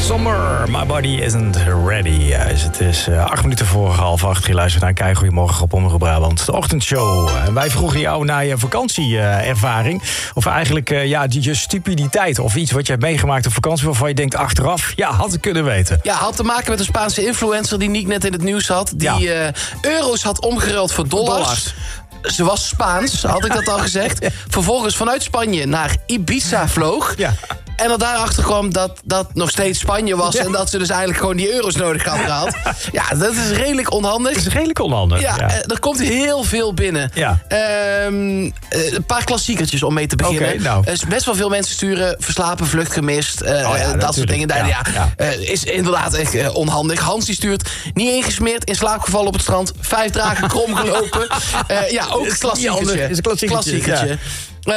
Summer, my body isn't ready. Het is 8 minuten voor 7:30. Je luistert naar Kei Goedemorgen op Omroep Brabant. De ochtendshow. Wij vroegen jou naar je vakantieervaring. Of eigenlijk je stupiditeit. Of iets wat je hebt meegemaakt op vakantie waarvan je denkt achteraf, had ik kunnen weten. Ja, had te maken met een Spaanse influencer die Nick net in het nieuws had. Die euro's had omgeruild voor dollars. Ze was Spaans, had ik dat al gezegd. Vervolgens vanuit Spanje naar Ibiza vloog. Ja. En dat daarachter kwam dat dat nog steeds Spanje was. Ja. En dat ze dus eigenlijk gewoon die euro's nodig hadden gehad. Ja, dat is redelijk onhandig. Dat is redelijk onhandig. Ja, er komt heel veel binnen. Ja. Een paar klassiekertjes om mee te beginnen. Okay, nou. Best wel veel mensen sturen verslapen, vlucht gemist. Dat soort dingen. Is inderdaad echt onhandig. Hans die stuurt niet ingesmeerd, in slaap gevallen op het strand. 5 dagen krom gelopen. Ook een klassiekertje. Is een klassiekertje. Ja.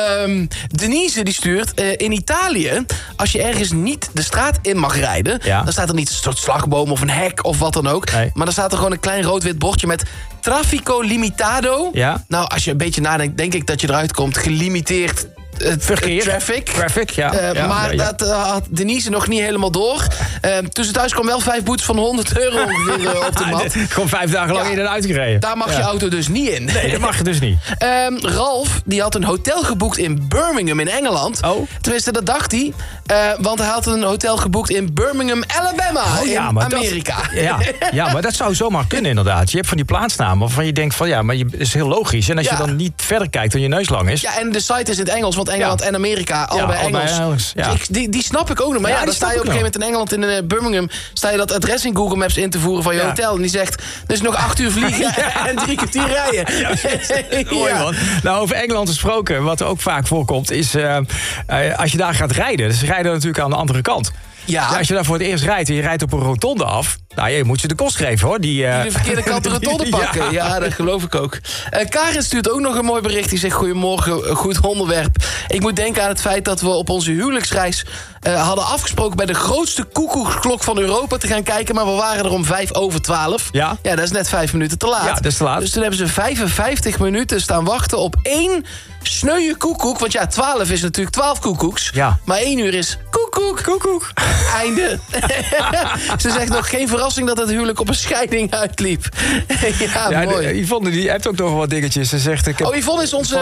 Denise die stuurt, in Italië, als je ergens niet de straat in mag rijden, dan staat er niet een soort slagboom of een hek of wat dan ook. Nee. Maar dan staat er gewoon een klein rood-wit bordje met Traffico Limitado. Ja. Nou, als je een beetje nadenkt, denk ik dat je eruit komt. Gelimiteerd verkeer. Traffic, maar dat had Denise nog niet helemaal door. Tussen thuis kwam wel 5 boetes van €100 ongeveer op de mat. Gewoon 5 dagen lang in en uitgereden. Daar mag je auto dus niet in. Nee, dat mag je dus niet. Ralf, die had een hotel geboekt in Birmingham in Engeland. Oh. Tenminste, dat dacht hij. Want hij had een hotel geboekt in Birmingham, Alabama in Amerika. Maar dat zou zomaar kunnen inderdaad. Je hebt van die plaatsnamen waarvan je denkt van maar het is heel logisch. En als je dan niet verder kijkt dan je neus lang is. Ja, en de site is in het Engels, want Engeland en Amerika, allebei Engels. Ja. Die snap ik ook nog. Maar dan sta je op een gegeven moment in Engeland, in Birmingham, sta je dat adres in Google Maps in te voeren van je hotel. En die zegt, dus nog 8 uur vliegen en 3 kwartier rijden. Mooi man. Nou, over Engeland gesproken, wat er ook vaak voorkomt, is als je daar gaat rijden. Dus ze rijden natuurlijk aan de andere kant. Ja, als je daar voor het eerst rijdt en je rijdt op een rotonde af, je moet ze de kost geven hoor. Die de verkeerde kant de rotonde pakken. Ja, dat geloof ik ook. Karin stuurt ook nog een mooi bericht. Die zegt, goedemorgen, goed onderwerp. Ik moet denken aan het feit dat we op onze huwelijksreis hadden afgesproken bij de grootste koekoeksklok van Europa te gaan kijken. Maar we waren er om 11:05. Ja, dat is net 5 minuten te laat. Ja, dat is te laat. Dus toen hebben ze 55 minuten staan wachten op 1 sneuwe koekoek. Want 12 is natuurlijk 12 koekoeks. Ja. Maar 1 uur is koekoek. Einde. Ze zegt nog geen verrassing dat het huwelijk op een scheiding uitliep. Mooi. Yvonne die heeft ook nog wat dingetjes. Ze zegt, Yvonne is onze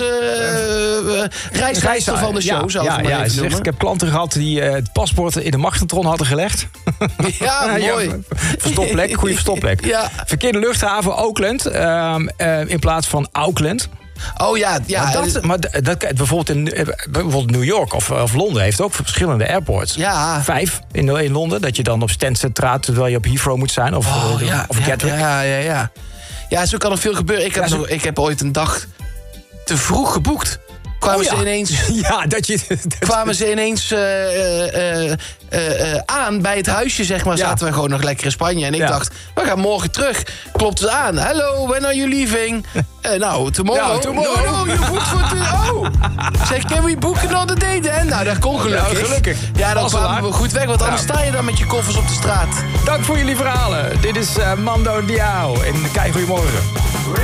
reisleider van de show. Ze zegt, ik heb klanten gehad die het paspoort in de magnetron hadden gelegd. Ja, mooi. Verstopplek, goede verstopplek. Ja. Verkeerde luchthaven Auckland in plaats van Auckland. Oh ja. Maar bijvoorbeeld New York of Londen heeft ook verschillende airports. Ja. 5 in Londen, dat je dan op Stansted traat terwijl je op Heathrow moet zijn. Of Gatwick. Ja, zo kan er veel gebeuren. Ik heb ooit een dag te vroeg geboekt. Kwamen ze ineens aan bij het huisje, zeg maar. Zaten we gewoon nog lekker in Spanje. En ik dacht, we gaan morgen terug. Klopt ze aan. Hello, when are you leaving? Tomorrow. No, you booked for zeg, can we book another day then? Nou, dat kon gelukkig. Ja, dan kwamen we goed weg. Want anders sta je dan met je koffers op de straat. Dank voor jullie verhalen. Dit is Mando Diao in Kei Goedemorgen.